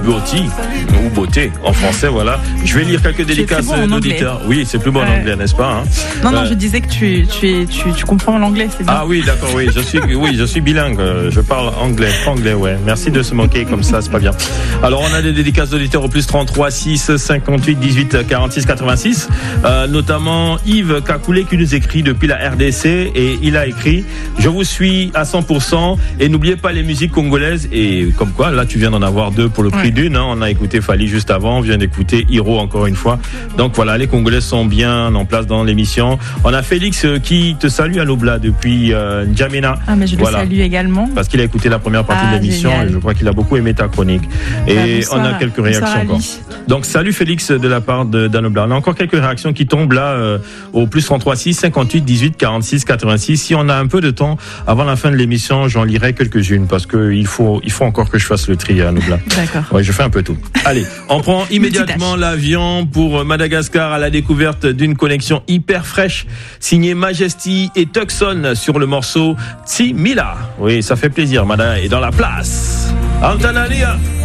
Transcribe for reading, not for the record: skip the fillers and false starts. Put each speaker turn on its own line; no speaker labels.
beauty ou beauté en français, voilà. Je vais lire quelques dédicaces d'auditeurs. Oui, c'est plus bon en anglais, n'est-ce pas, hein?
Non, je disais que tu comprends l'anglais, c'est bien.
Ah oui, d'accord, oui, je suis bilingue, je parle anglais, ouais. Merci de se moquer comme ça, c'est pas bien. Alors, on a des dédicaces d'auditeurs au plus 33 6 58 18 46 86, notamment Yves Kakoulé qui nous écrit depuis la RDC et il a écrit: je vous suis à 100% et n'oubliez pas les musiques congolaises. Et comme quoi, là, tu viens d'en avoir deux pour le prix d'une, hein. On a écouté Fali juste avant, on vient d'écouter Hiro encore une fois. Donc voilà, les Congolais sont bien en place dans l'émission. On a Félix qui te salue à Nobla depuis N'Djamena.
Ah, mais je le salue également.
Parce qu'il a écouté la première partie de l'émission et je crois qu'il a beaucoup aimé ta chronique. Et on a quelques réactions encore. Donc salut Félix de la part d'Anobla. On a encore quelques réactions qui tombent là au plus 33 6 58 18 46 86. Si on a un peu de temps avant la fin de l'émission, j'en lirai quelques-unes parce que il faut encore que je fasse le tri à Anobla.
D'accord.
Ouais, je fais un peu tout. Allez, on prend immédiatement l'avion pour Madagascar à la découverte d'une connexion hyper fraîche signée Majesty et Tucson sur le morceau Tsimila. Oui, ça fait plaisir. Mada est dans la place. Antanalia.